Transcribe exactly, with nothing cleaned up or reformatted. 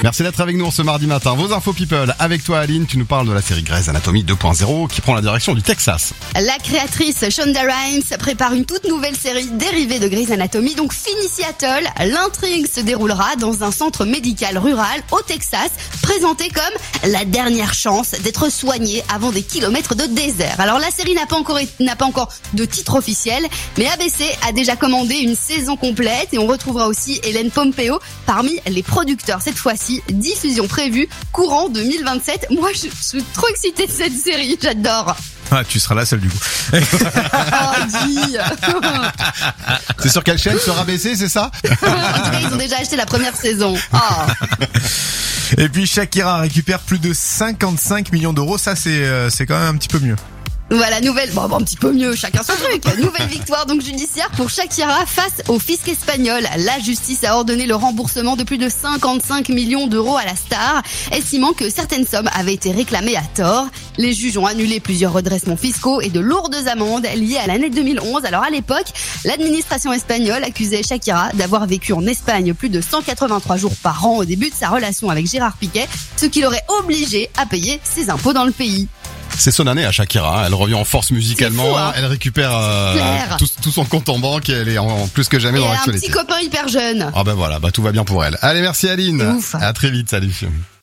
Merci d'être avec nous ce mardi matin. Vos infos people avec toi Aline, tu nous parles de la série Grey's Anatomy deux point zéro qui prend la direction du Texas. La créatrice Shonda Rhimes prépare une toute nouvelle série dérivée de Grey's Anatomy, donc fini Seattle. L'intrigue se déroulera dans un centre médical rural au Texas, présenté comme la dernière chance d'être soigné avant des kilomètres de désert. Alors la série n'a pas encore n'a pas encore de titre officiel, mais A B C a déjà commandé une saison complète et on retrouvera aussi Ellen Pompeo parmi les producteurs. Cette fois-ci, diffusion prévue courant deux mille vingt-sept. Moi, je, je suis trop excitée de cette série, j'adore. Ah, tu seras la seule du coup. Oh, dis. C'est sur quelle chaîne? Sur A B C, c'est ça? En tout cas, ils ont déjà acheté la première saison. Oh. Et puis Shakira récupère plus de cinquante-cinq millions d'euros. Ça, c'est euh, c'est quand même un petit peu mieux. Voilà, nouvelle, bon, bon, un petit peu mieux, chacun son truc. Nouvelle victoire donc judiciaire pour Shakira face au fisc espagnol. La justice a ordonné le remboursement de plus de cinquante-cinq millions d'euros à la star, estimant que certaines sommes avaient été réclamées à tort. Les juges ont annulé plusieurs redressements fiscaux et de lourdes amendes liées à l'année deux mille onze. Alors à l'époque, l'administration espagnole accusait Shakira d'avoir vécu en Espagne plus de cent quatre-vingt-trois jours par an au début de sa relation avec Gérard Piqué, ce qui l'aurait obligé à payer ses impôts dans le pays. C'est son année à Shakira, elle revient en force musicalement, fou, hein. Elle récupère euh, tout, tout son compte en banque et elle est en, en plus que jamais et dans un l'actualité. petit copain hyper jeune. Ah ben voilà, bah tout va bien pour elle. Allez, merci Aline. Ouf. À très vite, salut.